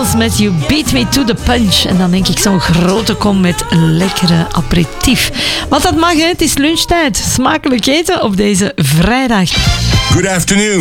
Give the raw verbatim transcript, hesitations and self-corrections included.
Beatles met You Beat Me to the Punch. En dan denk ik zo'n grote kom met lekkere aperitief. Want dat mag, hè? Het is lunchtijd. Smakelijk eten op deze vrijdag. Good afternoon.